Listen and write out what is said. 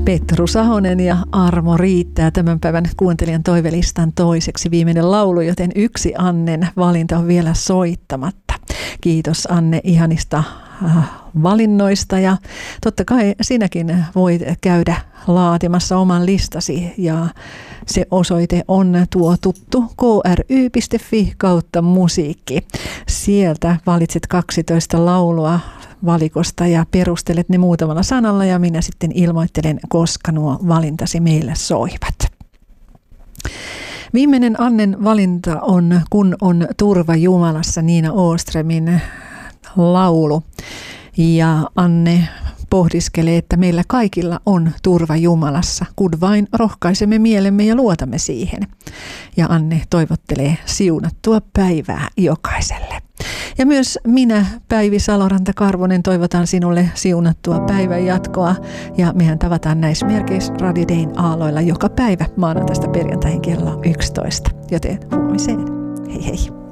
Petrus Ahonen ja Armo riittää tämän päivän kuuntelijan toivelistan toiseksi viimeinen laulu, joten yksi Annen valinta on vielä soittamatta. Kiitos Anne ihanista valinnoista ja totta kai sinäkin voit käydä laatimassa oman listasi ja se osoite on tuo tuttu kry.fi/musiikki. Sieltä valitset 12 laulua valikosta ja perustelet ne muutamalla sanalla ja minä sitten ilmoittelen, koska nuo valintasi meille soivat. Viimeinen Annen valinta on Kun on turva Jumalassa, Niina Åströmin laulu. Ja Anne pohdiskelee, että meillä kaikilla on turva Jumalassa, kun vain rohkaisemme mielemme ja luotamme siihen. Ja Anne toivottelee siunattua päivää jokaiselle. Ja myös minä, Päivi Saloranta-Karvonen, toivotan sinulle siunattua päivän jatkoa. Ja mehän tavataan näissä merkeissä Radio Dayn aalloilla joka päivä maanantaista perjantaihin kello 11. Joten huomiseen. Hei hei.